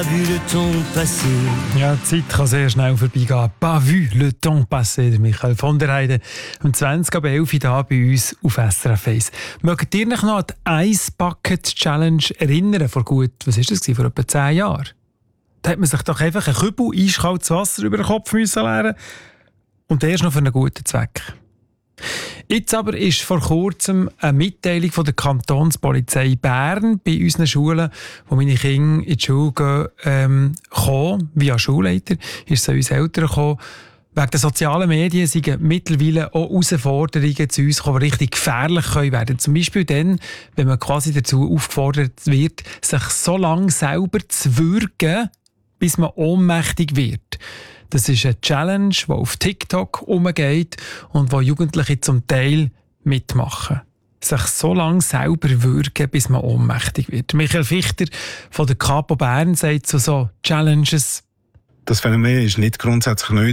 Ja, die Zeit kann sehr schnell vorbeigehen. Pas vu le temps passé, Michael von der Heide. Um 20:11 hier bei uns auf SRF 1. Mögt ihr euch noch an die Ice Bucket Challenge erinnern? Vor gut, was ist das? Vor etwa 10 Jahren. Da hat man sich doch einfach einen Kübel eiskaltes Wasser über den Kopf müssen leeren und erst noch für einen guten Zweck. Jetzt aber ist vor kurzem eine Mitteilung von der Kantonspolizei Bern bei unseren Schulen, wo meine Kinder in die Schule gehen, gekommen, via Schulleiter, ist es an uns Eltern gekommen. Wegen der sozialen Medien sind mittlerweile auch Herausforderungen zu uns gekommen, die richtig gefährlich können werden. Zum Beispiel dann, wenn man quasi dazu aufgefordert wird, sich so lange selber zu würgen, bis man ohnmächtig wird. Das ist eine Challenge, die auf TikTok umgeht und wo Jugendliche zum Teil mitmachen. Sich so lange selber würgen, bis man ohnmächtig wird. Michael Fichter von der Kapo Bern sagt zu so Challenges: Das Phänomen ist nicht grundsätzlich neu.